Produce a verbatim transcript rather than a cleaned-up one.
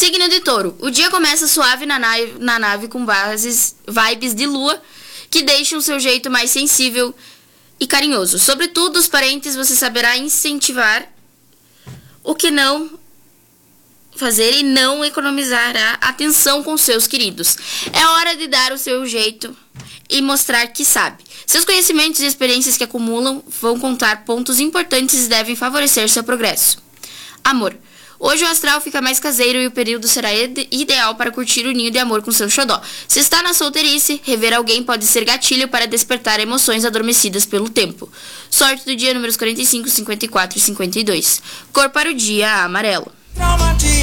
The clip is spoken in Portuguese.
Signo de Touro. O dia começa suave na nave, na nave com bases, vibes de lua que deixam seu jeito mais sensível e carinhoso. Sobretudo, os parentes você saberá incentivar o que não fazer e não economizará atenção com seus queridos. É hora de dar o seu jeito e mostrar que sabe. Seus conhecimentos e experiências que acumulam vão contar pontos importantes e devem favorecer seu progresso. Amor. Hoje o astral fica mais caseiro e o período será ide- ideal para curtir o ninho de amor com seu xodó. Se está na solteirice, rever alguém pode ser gatilho para despertar emoções adormecidas pelo tempo. Sorte do dia números quarenta e cinco, cinquenta e quatro e cinquenta e dois. Cor para o dia amarelo.